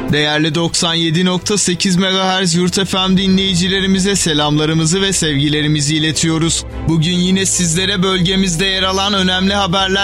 Değerli 97.8 MHz Yurt FM dinleyicilerimize selamlarımızı ve sevgilerimizi iletiyoruz. Bugün yine sizlere bölgemizde yer alan önemli haberler